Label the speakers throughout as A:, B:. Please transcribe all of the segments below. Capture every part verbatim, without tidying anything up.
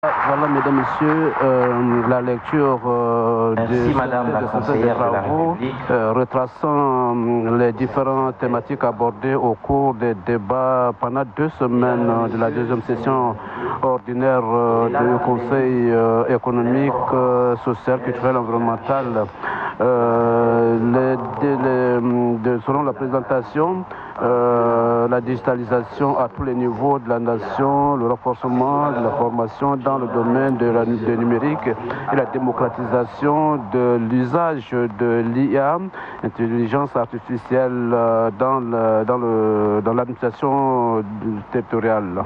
A: Voilà, mesdames, messieurs, euh, la lecture euh,
B: Merci,
A: de,
B: Madame la
A: de,
B: conseillère
A: de, de travaux
B: de la
A: euh, retraçant euh, les différentes thématiques abordées au cours des débats pendant deux semaines euh, de la deuxième session ordinaire euh, du Conseil euh, économique, euh, social, culturel, environnemental. Euh, les, les, de, selon la présentation, euh, la digitalisation à tous les niveaux de la nation, le renforcement de la formation dans le domaine de la, de numérique et la démocratisation de l'usage de l'I A, intelligence artificielle, dans le, dans le, dans l'administration territoriale.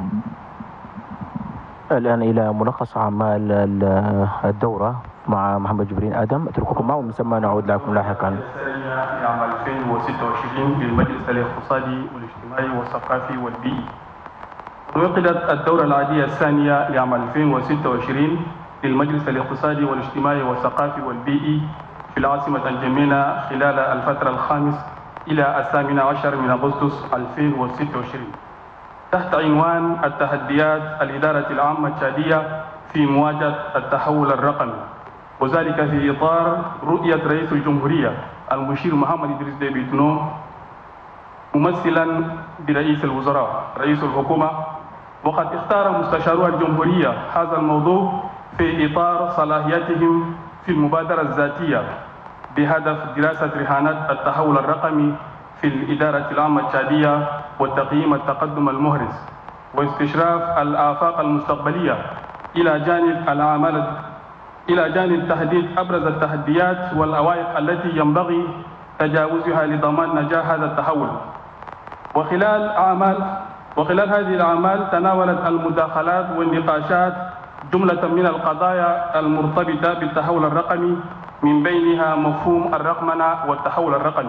C: الآن إلى ملخص أعمال الدورة مع محمد جبرين آدم. أترككم معه، من ثم نعود لكم لاحقا.
D: لعام ألفين وستة وعشرين للمجلس الاقتصادي والاجتماعي والثقافي والبيئي. عقدت الدورة العادية الثانية لعام ألفين وستة وعشرين للمجلس الاقتصادي والاجتماعي والثقافي والبيئي في العاصمة الجمينة خلال الفترة الخامس إلى الثامن عشر من أغسطس ألفين وستة وعشرين تحت عنوان التحديات الإدارة العامة التشادية في مواجهة التحول الرقمي، وذلك في إطار رؤية رئيس الجمهورية المشير محمد إدريس ديبي إتنو ممثلا برئيس الوزراء رئيس الحكومة. وقد اختار مستشارو الجمهورية هذا الموضوع في إطار صلاحياتهم في المبادرة الذاتية بهدف دراسة رهانات التحول الرقمي في الإدارة العامة التشادية وتقييم التقدم المهرس واستشراف الآفاق المستقبلية إلى جانب الأعمال إلى جانب تحديد أبرز التحديات والعوائق التي ينبغي تجاوزها لضمان نجاح هذا التحول. وخلال أعمال وخلال هذه الأعمال تناولت المداخلات والنقاشات جملة من القضايا المرتبطة بالتحول الرقمي، من بينها مفهوم الرقمنة والتحول الرقمي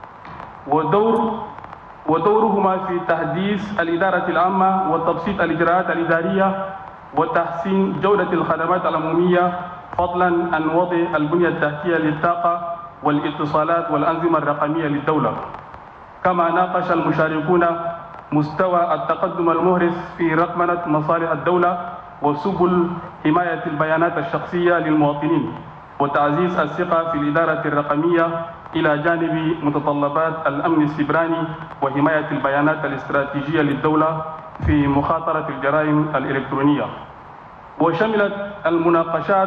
D: ودور ودورهما في تحديث الإدارة العامة وتبسيط الإجراءات الإدارية وتحسين جودة الخدمات العمومية، فضلا عن وضع البنية التحتية للطاقة والاتصالات والأنظمة الرقمية للدولة. كما ناقش المشاركون مستوى التقدم المهرس في رقمنة مصالح الدولة وسبل حماية البيانات الشخصية للمواطنين وتعزيز الثقة في الإدارة الرقمية إلى جانب متطلبات الأمن السيبراني وحماية البيانات الاستراتيجية للدولة في مخاطرة الجرائم الإلكترونية. وشملت المناقشات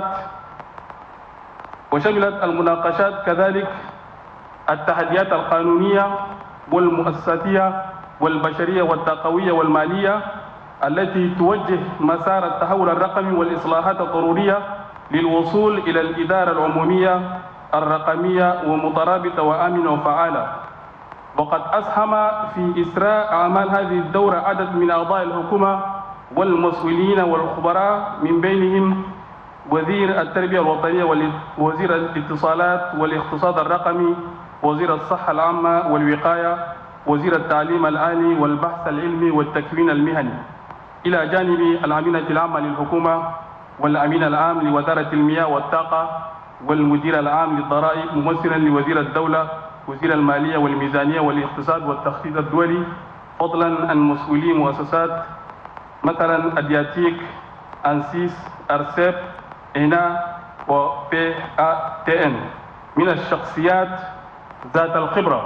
D: وشملت المناقشات كذلك التحديات القانونية والمؤسساتية والبشرية والتقوية والمالية التي توجه مسار التحول الرقمي والإصلاحات الضرورية للوصول إلى الإدارة العمومية الرقمية ومترابطة وآمنة وفعالة. وقد أسهم في إسراء أعمال هذه الدورة عدد من أعضاء الحكومة والمسؤولين والخبراء، من بينهم وزير التربية الوطنية ووزير الاتصالات والاقتصاد الرقمي، وزير الصحة العامة والوقاية، وزير التعليم العالي والبحث العلمي والتكوين المهني، إلى جانب الأمينة العامة للحكومة والأمين العام لوزارة المياه والطاقة والمدير العام للضرائب، ممثلا لوزير الدولة وزير المالية والميزانية والاقتصاد والتخطيط الدولي، فضلا عن مسؤولي مؤسسات مثلا أدياتيك، أنسيس، أرسيب، إنا وبي تي إن من الشخصيات ذات الخبرة.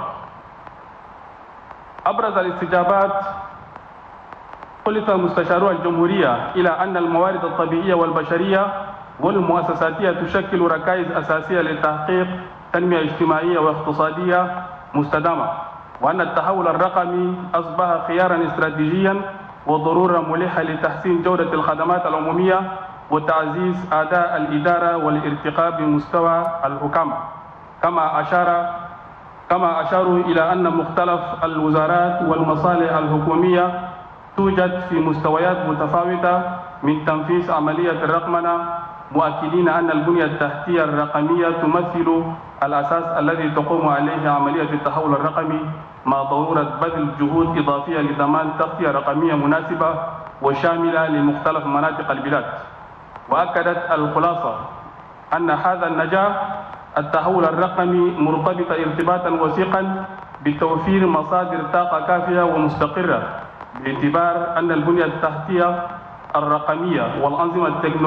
D: أبرز الاستجابات قلت مستشارو الجمهورية إلى أن الموارد الطبيعية والبشرية والمؤسساتية تشكل ركائز أساسية لتحقيق تنمية اجتماعية واقتصادية مستدامة، وأن التحول الرقمي أصبح خيارا استراتيجيا وضرورة ملحة لتحسين جودة الخدمات العمومية وتعزيز أداء الإدارة والارتقاء بمستوى الحكامة. كما أشار كما أشاروا إلى أن مختلف الوزارات والمصالح الحكومية توجد في مستويات متفاوتة من تنفيذ عملية الرقمنة، مؤكدين أن البنية التحتية الرقمية تمثل الأساس الذي تقوم عليه عملية التحول الرقمي، مع ضرورة بذل جهود إضافية لضمان تغطية رقمية مناسبة وشاملة لمختلف مناطق البلاد. وأكدت الخلاصة أن هذا النجاح التحول الرقمي مرتبط ارتباطا وثيقا بتوفير مصادر طاقة كافية ومستقرة، باعتبار أن البنية التحتية الرقمية والأنظمة التكنولوجية